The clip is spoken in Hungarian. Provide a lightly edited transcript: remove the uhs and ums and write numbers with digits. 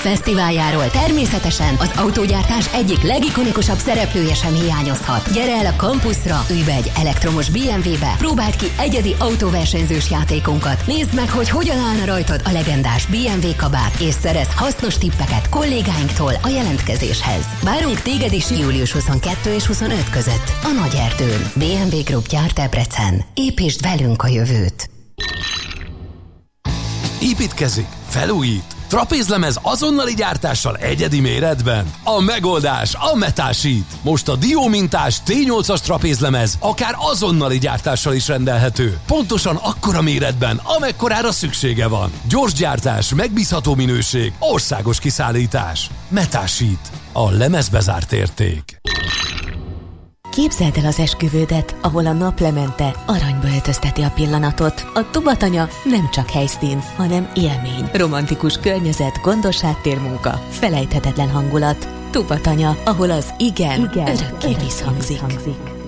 fesztiváljáról természetesen az autógyártás egyik legikonikusabb szereplője sem hiányozhat. Gyere el a Campusra, ülj be egy elektromos BMW-be, próbáld ki egyedi autóversenyzős játékunkat, nézd meg, hogy hogyan állna rajtad a legendás BMW kabát, és szerezz hasznos tippeket kollégáinktól a jelentkezéshez. Várunk téged is július 22 és 25 között a Nagyerdőn. BMW Group gyárt Debrecen. Építsd velünk a jövőt! Építkezik, felújít, trapézlemez azonnali gyártással egyedi méretben. A megoldás a Metasheet. Most a diómintás T8-as trapézlemez akár azonnali gyártással is rendelhető. Pontosan akkora méretben, amekkorára szüksége van. Gyors gyártás, megbízható minőség, országos kiszállítás. Metasheet. A lemezbe zárt érték. Képzeld el az esküvődet, ahol a naplemente aranyba öltözteti a pillanatot. A Tubatanya nem csak helyszín, hanem élmény. Romantikus környezet, gondos háttérmunka, felejthetetlen hangulat. Tubatanya, ahol az igen örökké visszhangzik.